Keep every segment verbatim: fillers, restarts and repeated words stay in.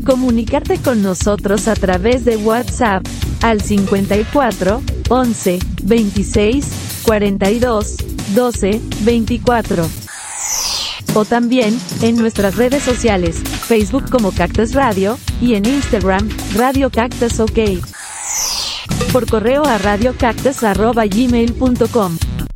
Comunicarte con nosotros a través de WhatsApp al cincuenta y cuatro, once, veintiséis, cuarenta y dos, doce, veinticuatro. O también en nuestras redes sociales, Facebook como Cactus Radio y en Instagram, Radio Cactus OK. Por correo a radiocactus arroba gmail punto com.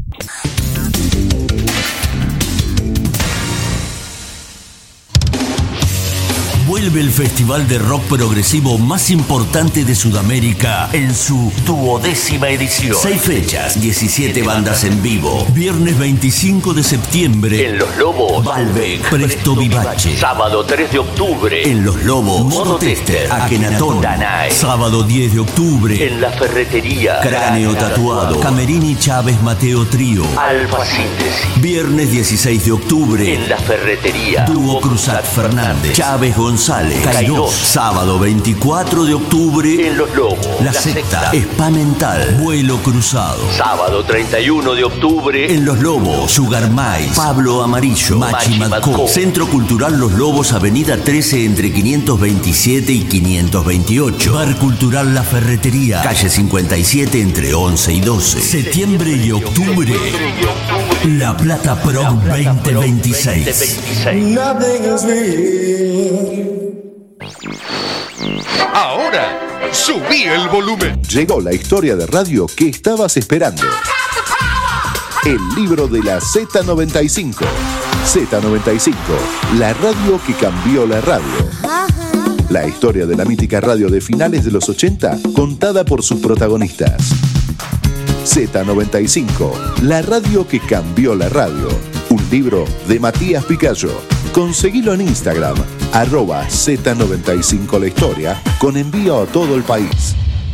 Vuelve el festival de rock progresivo más importante de Sudamérica en su duodécima edición. Seis fechas, diecisiete bandas en vivo. Viernes veinticinco de septiembre En Los Lobos, Balbec, Presto Vivace. sábado tres de octubre En Los Lobos, Modo Tester, Akenatón. Danae. Sábado diez de octubre En La Ferretería, Cráneo Tatuado, Camerini Chávez Mateo Trío. Alfa Síntesis. Viernes dieciséis de octubre En La Ferretería, Dúo Cruzat Fernández, Chávez González, Cairós. Sábado veinticuatro de octubre En Los Lobos, La Secta, Spa Mental, Vuelo Cruzado. sábado treinta y uno de octubre En Los Lobos, Sugar Mais, Pablo Amarillo, Machi Madco. Centro Cultural Los Lobos, Avenida trece entre quinientos veintisiete y quinientos veintiocho. Bar Cultural La Ferretería, calle cincuenta y siete entre once y doce. Septiembre y octubre, La Plata Pro veinte veintiséis. Ahora, subí el volumen. Llegó la historia de radio que estabas esperando. El libro de la Z noventa y cinco. Z noventa y cinco, la radio que cambió la radio. La historia de la mítica radio de finales de los ochenta, contada por sus protagonistas. Z noventa y cinco, la radio que cambió la radio. Un libro de Matías Picayo. Conseguilo en Instagram, arroba Z noventa y cinco la historia, con envío a todo el país.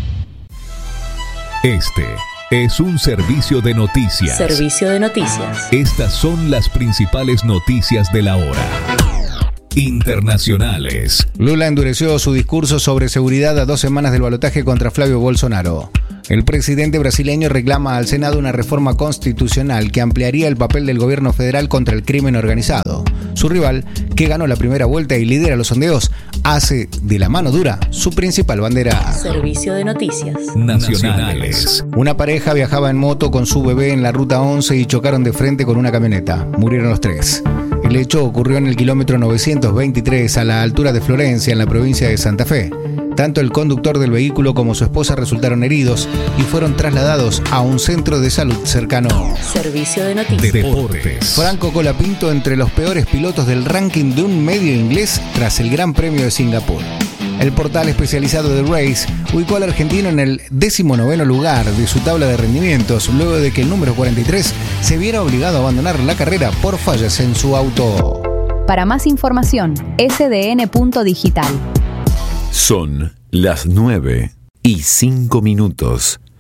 Este es un servicio de noticias. Servicio de noticias. Estas son las principales noticias de la hora. Internacionales. Lula endureció su discurso sobre seguridad a dos semanas del balotaje contra Flavio Bolsonaro. El presidente brasileño reclama al Senado una reforma constitucional que ampliaría el papel del gobierno federal contra el crimen organizado. Su rival, que ganó la primera vuelta y lidera los sondeos, hace de la mano dura su principal bandera. Servicio de noticias nacionales. Una pareja viajaba en moto con su bebé en la ruta once y chocaron de frente con una camioneta. Murieron los tres. El hecho ocurrió en el kilómetro novecientos veintitrés a la altura de Florencia, en la provincia de Santa Fe. Tanto el conductor del vehículo como su esposa resultaron heridos y fueron trasladados a un centro de salud cercano. Servicio de noticias. Deportes. Franco Colapinto entre los peores pilotos del ranking de un medio inglés tras el Gran Premio de Singapur. El portal especializado de Race ubicó al argentino en el decimonoveno lugar de su tabla de rendimientos, luego de que el número cuarenta y tres se viera obligado a abandonar la carrera por fallas en su auto. Para más información, ese de ene punto digital. Son las nueve y cinco minutos.